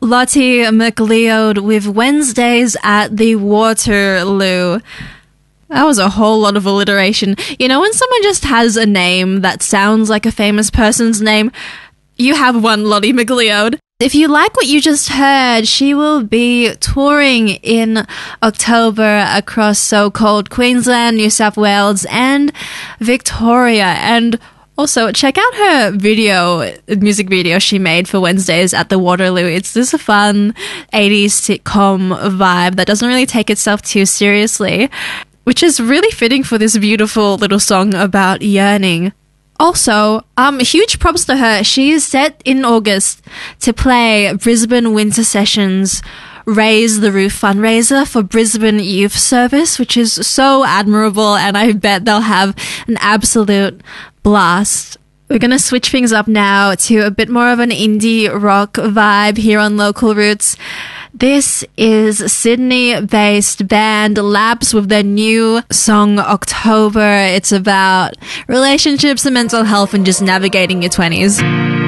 Lottie McLeod with Wednesdays at the Waterloo. That was a whole lot of alliteration. You know, when someone just has a name that sounds like a famous person's name, you have one Lottie McLeod. If you like what you just heard, she will be touring in October across so-called Queensland, New South Wales, and Victoria. And also, check out her music video she made for Wednesdays at the Waterloo. It's just a fun 80s sitcom vibe that doesn't really take itself too seriously, which is really fitting for this beautiful little song about yearning. Also, huge props to her. She is set in August to play Brisbane Winter Sessions Raise the Roof fundraiser for Brisbane Youth Service, which is so admirable, and I bet they'll have an absolute blast. We're going to switch things up now to a bit more of an indie rock vibe here on Local Roots. This is Sydney-based band Labs with their new song October. It's about relationships and mental health and just navigating your 20s.